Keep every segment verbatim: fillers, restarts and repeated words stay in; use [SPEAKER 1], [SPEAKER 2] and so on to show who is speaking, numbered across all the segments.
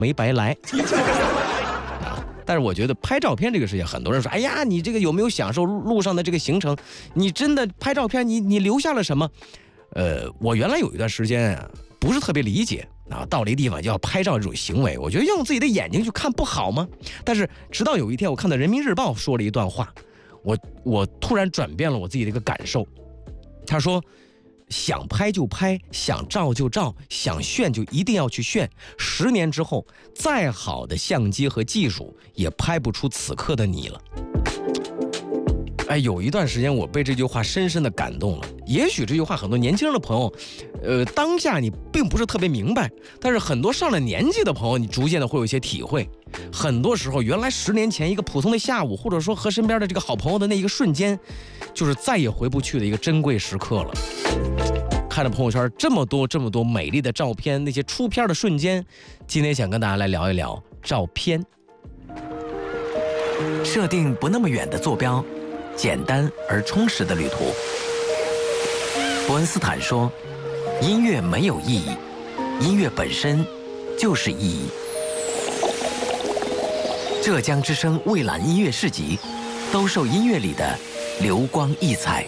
[SPEAKER 1] 没白来。啊，但是我觉得拍照片这个事情，很多人说，哎呀，你这个有没有享受路上的这个行程？你真的拍照片，你你留下了什么？呃，我原来有一段时间啊，不是特别理解啊，到了一个地方就要拍照这种行为，我觉得用自己的眼睛去看不好吗？但是直到有一天，我看到人民日报说了一段话，我我突然转变了我自己的一个感受。他说，想拍就拍，想照就照，想炫就一定要去炫。十年之后，再好的相机和技术也拍不出此刻的你了。哎，有一段时间我被这句话深深的感动了。也许这句话很多年轻人的朋友，呃，当下你并不是特别明白，但是很多上了年纪的朋友，你逐渐的会有一些体会。很多时候，原来十年前一个普通的下午，或者说和身边的这个好朋友的那一个瞬间，就是再也回不去的一个珍贵时刻了。看着朋友圈这么多这么多美丽的照片，那些出片的瞬间，今天想跟大家来聊一聊照片。
[SPEAKER 2] 设定不那么远的坐标，简单而充实的旅途。伯恩斯坦说，音乐没有意义，音乐本身就是意义。浙江之声蔚蓝音乐市集，兜售音乐里的流光溢彩。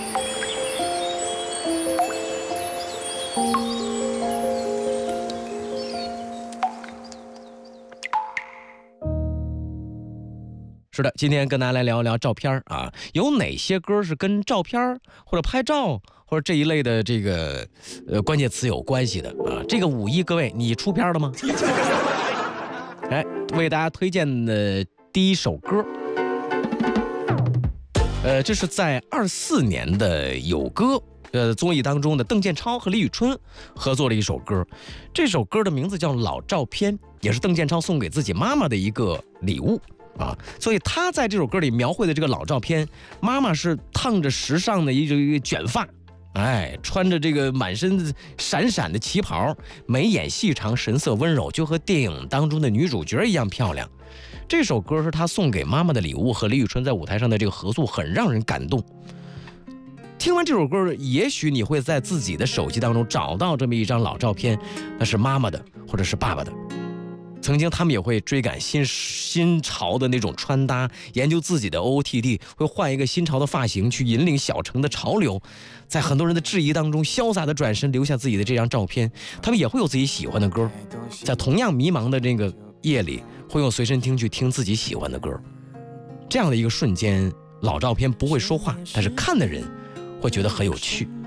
[SPEAKER 1] 是的，今天跟大家来聊一聊照片啊，有哪些歌是跟照片或者拍照或者这一类的这个呃关键词有关系的啊？这个五一各位，你出片了吗？哎，为大家推荐的第一首歌，呃，这是在二四年的有歌呃综艺当中的邓建超和李宇春合作的一首歌，这首歌的名字叫《老照片》，也是邓建超送给自己妈妈的一个礼物。啊，所以他在这首歌里描绘的这个老照片，妈妈是烫着时尚的一个一个卷发，哎，穿着这个满身闪闪的旗袍，眉眼细长，神色温柔，就和电影当中的女主角一样漂亮。这首歌是他送给妈妈的礼物，和李宇春在舞台上的这个合作很让人感动。听完这首歌，也许你会在自己的手机当中找到这么一张老照片，那是妈妈的或者是爸爸的。曾经他们也会追赶新新潮的那种穿搭，研究自己的 O O T D， 会换一个新潮的发型去引领小城的潮流，在很多人的质疑当中潇洒的转身，留下自己的这张照片。他们也会有自己喜欢的歌，在同样迷茫的这个夜里，会用随身听去听自己喜欢的歌。这样的一个瞬间，老照片不会说话，但是看的人会觉得很有趣。